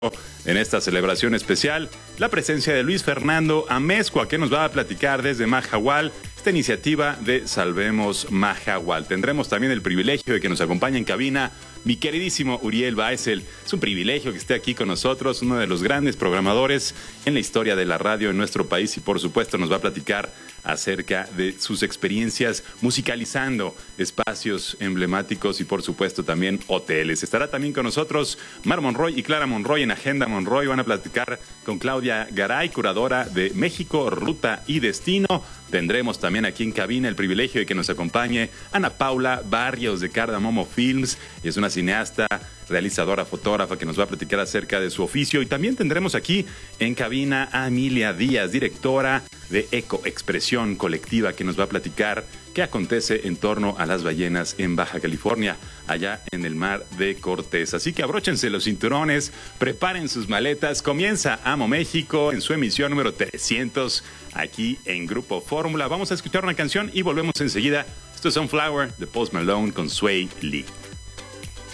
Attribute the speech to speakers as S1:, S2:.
S1: En esta celebración especial, la presencia de Luis Fernando Amezcua, que nos va a platicar desde Mahahual esta iniciativa de Salvemos Mahahual. Tendremos también el privilegio de que nos acompañe en cabina mi queridísimo Uriel Baesel. Es un privilegio que esté aquí con nosotros, uno de los grandes programadores en la historia de la radio en nuestro país, y por supuesto nos va a platicar acerca de sus experiencias musicalizando espacios emblemáticos y por supuesto también hoteles. Estará también con nosotros Mar Monroy y Clara Monroy en Agenda Monroy. Van a platicar con Claudia Garay, curadora de México, Ruta y Destino. Tendremos también aquí en cabina el privilegio de que nos acompañe Ana Paula Barrios de Cardamomo Films. Es una cineasta, realizadora, fotógrafa que nos va a platicar acerca de su oficio. Y también tendremos aquí en cabina a Emilia Díaz, directora de Ecoexpresión Colectiva, que nos va a platicar qué acontece en torno a las ballenas en Baja California, allá en el Mar de Cortés. Así que abróchense los cinturones, preparen sus maletas. Comienza Amo México en su emisión número 300 aquí en Grupo Fórmula. Vamos a escuchar una canción y volvemos enseguida. Esto es Sunflower de Post Malone con Sway Lee.